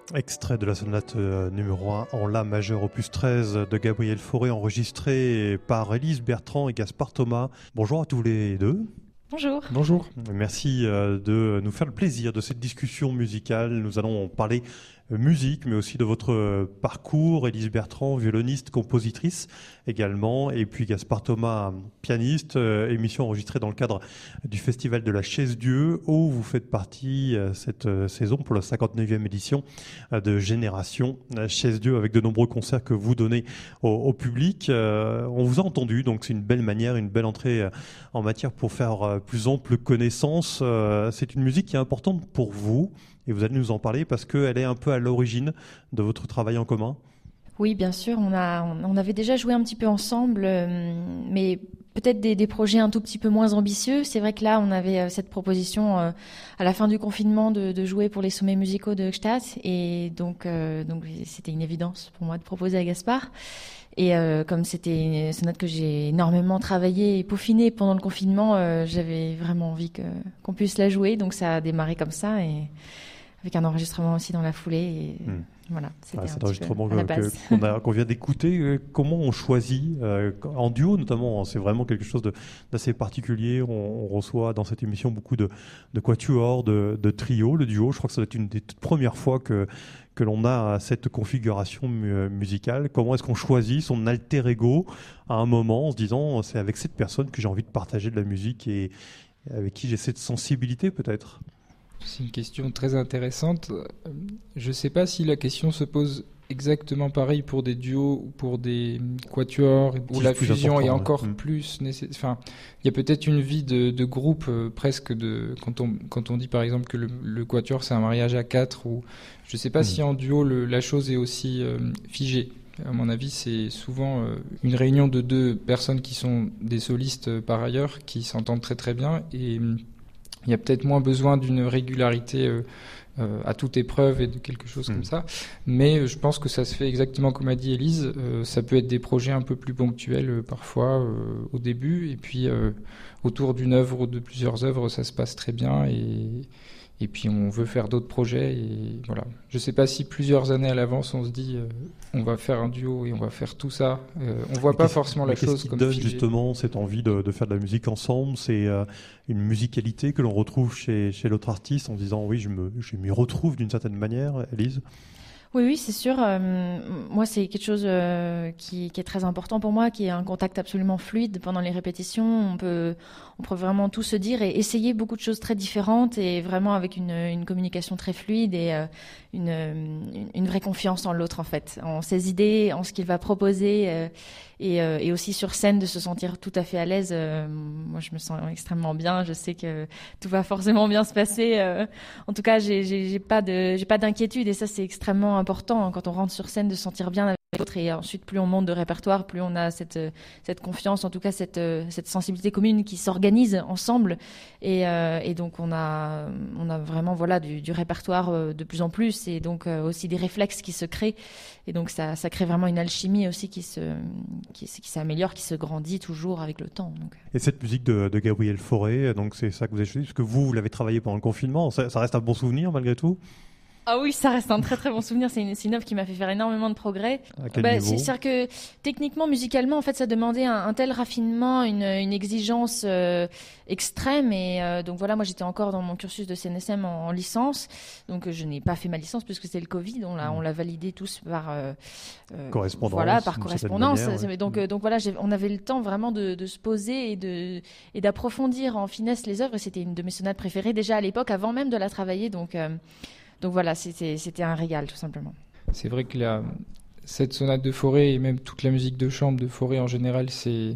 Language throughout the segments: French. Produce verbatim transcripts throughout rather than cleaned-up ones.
Extrait de la sonate euh, numéro un en La majeur opus treize de Gabriel Fauré, enregistré par Élise Bertrand et Gaspard Thomas. Bonjour à tous les deux. Bonjour. Bonjour. Merci euh, de nous faire le plaisir de cette discussion musicale. Nous allons parler musique, mais aussi de votre parcours. Élise Bertrand, violoniste, compositrice également, et puis Gaspard Thomas, pianiste. Euh, émission enregistrée dans le cadre du Festival de la Chaise-Dieu, où vous faites partie euh, cette euh, saison pour la cinquante-neuvième édition euh, de Génération Chaise-Dieu, avec de nombreux concerts que vous donnez au, au public. Euh, on vous a entendu, donc c'est une belle manière, une belle entrée euh, en matière pour faire euh, plus ample connaissance. Euh, c'est une musique qui est importante pour vous. Et vous allez nous en parler parce qu'elle est un peu à l'origine de votre travail en commun. Oui, bien sûr. On, a, on avait déjà joué un petit peu ensemble, euh, mais peut-être des, des projets un tout petit peu moins ambitieux. C'est vrai que là, on avait euh, cette proposition euh, à la fin du confinement de, de jouer pour les sommets musicaux de Gstaad. Et donc, euh, donc, c'était une évidence pour moi de proposer à Gaspard. Et euh, comme c'était une sonate que j'ai énormément travaillé et peaufiné pendant le confinement, euh, j'avais vraiment envie que, qu'on puisse la jouer. Donc ça a démarré comme ça, et avec un enregistrement aussi dans la foulée. Et mmh. Voilà, c'était ah, cet un enregistrement peu à la base. Que, qu'on, a, qu'on vient d'écouter, comment on choisit, euh, en duo notamment, c'est vraiment quelque chose de, d'assez particulier. On, on reçoit dans cette émission beaucoup de, de quatuors, de, de trios. Le duo, je crois que ça doit être une des toutes premières fois que, que l'on a cette configuration mu- musicale. Comment est-ce qu'on choisit son alter ego à un moment en se disant c'est avec cette personne que j'ai envie de partager de la musique et avec qui j'ai cette sensibilité peut-être? C'est une question très intéressante. Je ne sais pas si la question se pose exactement pareil pour des duos ou pour des quatuors, où la fusion est encore ouais. plus nécessaire. Enfin, il y a peut-être une vie de, de groupe euh, presque de quand on quand on dit par exemple que le, le quatuor c'est un mariage à quatre, ou je ne sais pas mmh. si en duo le, la chose est aussi euh, figée. À mon avis, c'est souvent euh, une réunion de deux personnes qui sont des solistes euh, par ailleurs, qui s'entendent très très bien, et il y a peut-être moins besoin d'une régularité euh, euh, à toute épreuve et de quelque chose mmh. comme ça. Mais euh, je pense que ça se fait exactement comme a dit Élise. Euh, ça peut être des projets un peu plus ponctuels euh, parfois euh, au début. Et puis euh, autour d'une œuvre ou de plusieurs œuvres, ça se passe très bien. Et, et puis on veut faire d'autres projets. Et voilà. Je ne sais pas si plusieurs années à l'avance, on se dit euh, on va faire un duo et on va faire tout ça. Euh, on ne voit pas forcément la chose comme donne figée. Justement cette envie de, de faire de la musique ensemble, c'est euh, une musicalité que l'on retrouve chez, chez l'autre artiste en disant oui, je, me, je m'y retrouve d'une certaine manière, Élise. Oui, oui, c'est sûr. Euh, moi, c'est quelque chose euh, qui, qui est très important pour moi, qui est un contact absolument fluide pendant les répétitions. On peut, on peut vraiment tout se dire et essayer beaucoup de choses très différentes, et vraiment avec une, une communication très fluide et euh, une, une, une vraie confiance en l'autre, en fait, en ses idées, en ce qu'il va proposer, euh, et, euh, et aussi sur scène de se sentir tout à fait à l'aise. Euh, moi, je me sens extrêmement bien. Je sais que tout va forcément bien se passer. Euh, en tout cas, j'ai, j'ai, j'ai pas de, j'ai pas d'inquiétude, et ça, c'est extrêmement important hein, quand on rentre sur scène, de se sentir bien avec l'autre. Et ensuite, plus on monte de répertoire, plus on a cette cette confiance, en tout cas cette cette sensibilité commune qui s'organise ensemble. Et, euh, et donc on a on a vraiment voilà du, du répertoire de plus en plus, et donc euh, aussi des réflexes qui se créent. Et donc ça ça crée vraiment une alchimie aussi qui se qui, qui s'améliore, qui se grandit toujours avec le temps. Donc. Et cette musique de, de Gabriel Fauré, donc c'est ça que vous avez choisi parce que vous, vous l'avez travaillé pendant le confinement. Ça, ça reste un bon souvenir malgré tout? Ah oui, ça reste un très très bon souvenir. C'est une, c'est une œuvre qui m'a fait faire énormément de progrès. À quel bah, niveau? c'est, c'est-à-dire que techniquement, musicalement, en fait, ça demandait un, un tel raffinement, une, une exigence euh, extrême. Et euh, donc voilà, moi j'étais encore dans mon cursus de C N S M en, en licence, donc euh, je n'ai pas fait ma licence puisque c'est le Covid. On l'a, mmh. on l'a validé tous par euh, correspondance. Voilà, par correspondance. Manière, ouais. Donc, mmh. euh, donc voilà, j'ai, on avait le temps vraiment de, de se poser et de et d'approfondir en finesse les œuvres. Et c'était une de mes sonates préférées déjà à l'époque, avant même de la travailler. Donc euh, Donc voilà, c'était, c'était un régal, tout simplement. C'est vrai que la, cette sonate de Fauré, et même toute la musique de chambre de Fauré en général, c'est,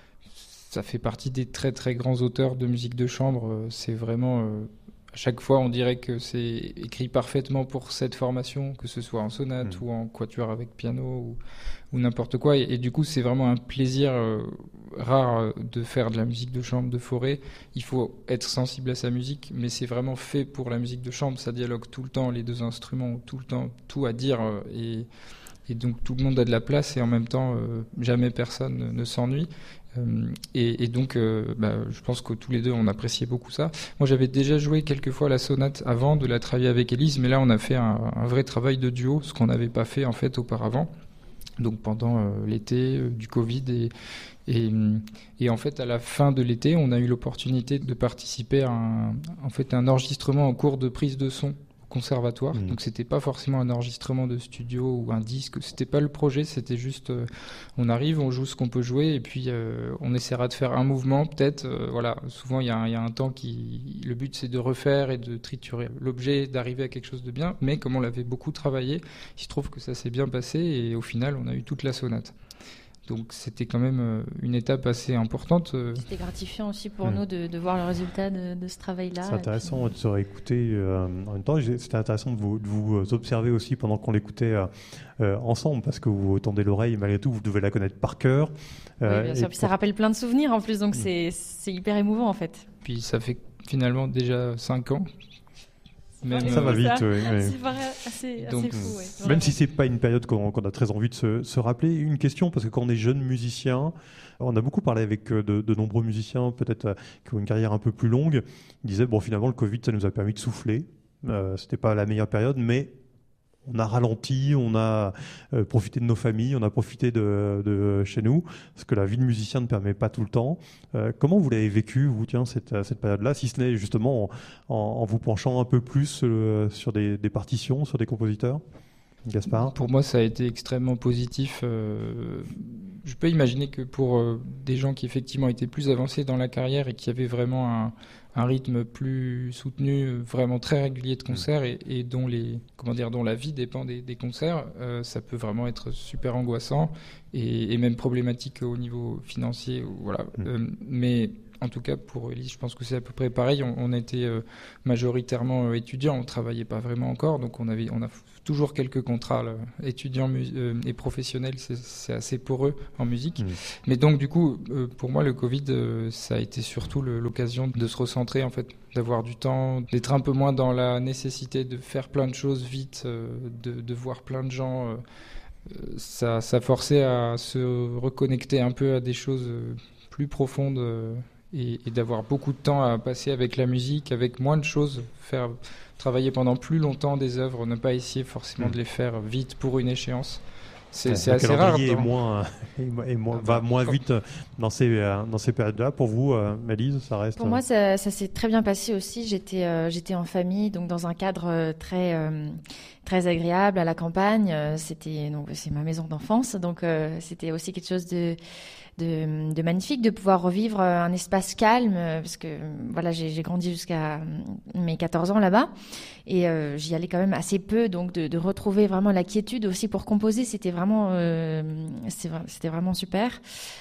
ça fait partie des très très grands auteurs de musique de chambre. C'est vraiment... Euh, à chaque fois, on dirait que c'est écrit parfaitement pour cette formation, que ce soit en sonate mmh. ou en quatuor avec piano ou, ou n'importe quoi. Et, et du coup, c'est vraiment un plaisir euh, rare de faire de la musique de chambre de Fauré. Il faut être sensible à sa musique, mais c'est vraiment fait pour la musique de chambre. Ça dialogue tout le temps, les deux instruments ont tout le temps tout à dire. Euh, et, et donc tout le monde a de la place et en même temps euh, jamais personne ne, ne s'ennuie. Euh, et, et donc, euh, bah, je pense que tous les deux, on appréciait beaucoup ça. Moi, j'avais déjà joué quelques fois la sonate avant de la travailler avec Élise, mais là, on a fait un, un vrai travail de duo, ce qu'on n'avait pas fait en fait auparavant. Donc pendant euh, l'été euh, du Covid et, et, et en fait à la fin de l'été, on a eu l'opportunité de participer à un, en fait, un enregistrement en cours de prise de son conservatoire. Mmh. Donc c'était pas forcément un enregistrement de studio ou un disque, c'était pas le projet, c'était juste euh, on arrive, on joue ce qu'on peut jouer et puis euh, on essaiera de faire un mouvement peut-être. Euh, voilà, souvent il y, y a un temps qui, le but c'est de refaire et de triturer l'objet, d'arriver à quelque chose de bien. Mais comme on l'avait beaucoup travaillé, il se trouve que ça s'est bien passé et au final on a eu toute la sonate. Donc c'était quand même une étape assez importante. C'était gratifiant aussi pour mmh. nous de, de voir le résultat de, de ce travail-là. C'est intéressant puis... de se réécouter euh, en même temps. C'était intéressant de vous, de vous observer aussi pendant qu'on l'écoutait euh, euh, ensemble, parce que vous tendez l'oreille, malgré tout, vous devez la connaître par cœur. Euh, oui, bien sûr. Puis pour... ça rappelle plein de souvenirs en plus, donc mmh. c'est, c'est hyper émouvant en fait. Puis ça fait finalement déjà cinq ans. Même ça va vite, ça. Oui. oui. C'est vrai, assez, Donc, assez fou. Ouais. Même si c'est pas une période qu'on, qu'on a très envie de se, se rappeler, une question, parce que quand on est jeune musicien, on a beaucoup parlé avec de, de nombreux musiciens, peut-être qui ont une carrière un peu plus longue. Ils disaient, bon, finalement, le Covid, ça nous a permis de souffler. Euh, c'était pas la meilleure période, mais on a ralenti, on a euh, profité de nos familles, on a profité de, de chez nous, parce que la vie de musicien ne permet pas tout le temps. Euh, comment vous l'avez vécu, vous, tiens, cette, cette période-là, si ce n'est justement en, en vous penchant un peu plus euh, sur des, des partitions, sur des compositeurs ? Gaspard ? Pour moi, ça a été extrêmement positif. Euh, je peux imaginer que pour euh, des gens qui effectivement étaient plus avancés dans la carrière et qui avaient vraiment un, un rythme plus soutenu, vraiment très régulier de concerts et, et dont les, comment dire, dont la vie dépend des, des concerts, euh, ça peut vraiment être super angoissant et, et même problématique au niveau financier. Voilà. Mmh. Euh, mais en tout cas, pour Élise, je pense que c'est à peu près pareil. On, on était euh, majoritairement euh, étudiants, on ne travaillait pas vraiment encore, donc on, avait, on a toujours quelques contrats là, étudiants mu- euh, et professionnels, c'est, c'est assez poreux en musique. Mmh. Mais donc, du coup, euh, pour moi, le Covid, euh, ça a été surtout le, l'occasion de se recentrer, en fait, d'avoir du temps, d'être un peu moins dans la nécessité de faire plein de choses vite, euh, de, de voir plein de gens. Euh, ça, ça forçait à se reconnecter un peu à des choses plus profondes. Euh, Et, et d'avoir beaucoup de temps à passer avec la musique, avec moins de choses, faire travailler pendant plus longtemps des œuvres, ne pas essayer forcément mmh. de les faire vite pour une échéance. C'est, ouais, c'est assez rare. Le calendrier est moins, est moins, va moins vite dans ces, dans ces périodes-là. Pour vous, Élise, ça reste... Pour moi, ça, ça s'est très bien passé aussi. J'étais, euh, j'étais en famille, donc dans un cadre très, euh, très agréable à la campagne. C'était, donc, c'est ma maison d'enfance, donc euh, c'était aussi quelque chose de... De, de magnifique de pouvoir revivre un espace calme parce que voilà j'ai, j'ai grandi jusqu'à mes quatorze ans là-bas et euh, j'y allais quand même assez peu, donc de, de retrouver vraiment la quiétude aussi pour composer, c'était vraiment euh, c'était, c'était vraiment super.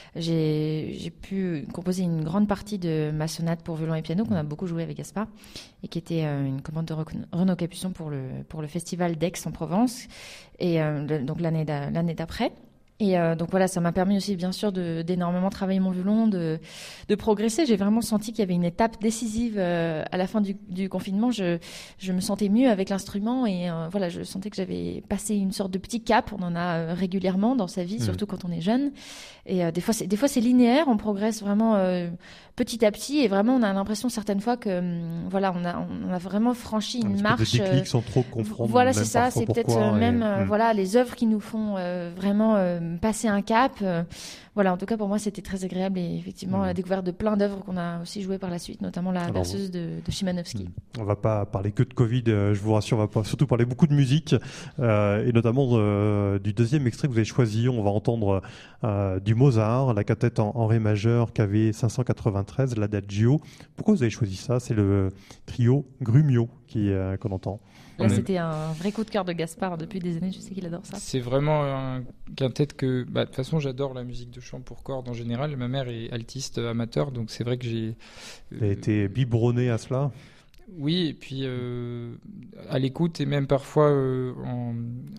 J'ai, j'ai pu composer une grande partie de ma sonate pour violon et piano qu'on a beaucoup joué avec Gaspard et qui était euh, une commande de Renaud Capuçon pour le pour le festival d'Aix en Provence et euh, le, donc l'année d'a, l'année d'après. Et euh, donc voilà, ça m'a permis aussi bien sûr de, d'énormément travailler mon violon, de, de progresser. J'ai vraiment senti qu'il y avait une étape décisive euh, à la fin du, du confinement. Je, je me sentais mieux avec l'instrument et euh, voilà, je sentais que j'avais passé une sorte de petit cap. On en a euh, régulièrement dans sa vie, mmh. surtout quand on est jeune. Et euh, des fois, c'est, des fois c'est linéaire, on progresse vraiment euh, petit à petit et vraiment on a l'impression certaines fois que hum, voilà, on a, on a vraiment franchi une marche. Les déclics sont trop confrontés. Voilà, c'est ça. C'est peut-être euh, même et... euh, mmh. voilà les œuvres qui nous font euh, vraiment euh, passer un cap. Euh, voilà, en tout cas pour moi c'était très agréable et effectivement mmh. la découverte de plein d'œuvres qu'on a aussi jouées par la suite, notamment la Alors, berceuse de, de Szymanowski. Mmh. On va pas parler que de Covid, euh, je vous rassure, on va pas, surtout parler beaucoup de musique euh, et notamment euh, du deuxième extrait que vous avez choisi. On va entendre euh, du Mozart, la cantate en, en ré majeur K V cinq cent quatre-vingt-treize, l'Adagio. Pourquoi vous avez choisi ça ? C'est le trio Grumio qui, euh, qu'on entend. Là, c'était un vrai coup de cœur de Gaspard depuis des années, je sais qu'il adore ça. C'est vraiment un quintet que, bah, de toute façon, j'adore la musique de chant pour cordes en général. Ma mère est altiste amateur, donc c'est vrai que j'ai... Vous avez euh, été biberonné à cela ? Oui, et puis euh, à l'écoute et même parfois euh, en,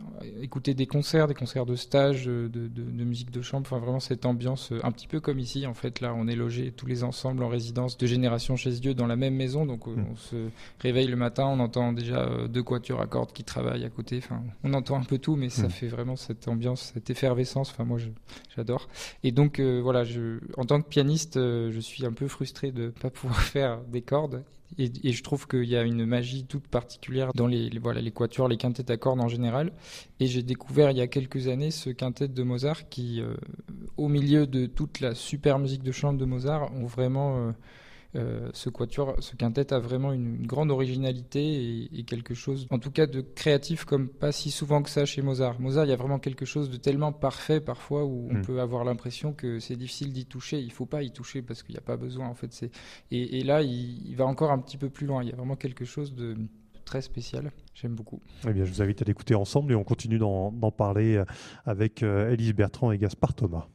écouter des concerts, des concerts de stage, de, de, de musique de chambre, enfin vraiment cette ambiance un petit peu comme ici en fait. Là on est logés tous les ensemble en résidence de génération chez Dieu dans la même maison, donc mmh. on se réveille le matin, on entend déjà deux quatuors à cordes qui travaillent à côté, enfin on entend un peu tout, mais ça mmh. fait vraiment cette ambiance, cette effervescence, enfin moi je, j'adore. Et donc euh, voilà, je, en tant que pianiste, euh, je suis un peu frustré de ne pas pouvoir faire des cordes. Et, et je trouve qu'il y a une magie toute particulière dans les, les, voilà, les quatuors, les quintettes à cordes en général. Et j'ai découvert il y a quelques années ce quintet de Mozart qui, euh, au milieu de toute la super musique de chambre de Mozart, ont vraiment... Euh, euh, ce quatuor, ce quintet a vraiment une, une grande originalité et, et quelque chose, en tout cas, de créatif comme pas si souvent que ça chez Mozart. Mozart, il y a vraiment quelque chose de tellement parfait parfois où on mmh. peut avoir l'impression que c'est difficile d'y toucher. Il faut pas y toucher parce qu'il n'y a pas besoin, en fait. C'est... Et, et là, il, il va encore un petit peu plus loin. Il y a vraiment quelque chose de très spécial. J'aime beaucoup. Eh bien, je vous invite à l'écouter ensemble et on continue d'en, d'en parler avec Élise Bertrand et Gaspard Thomas.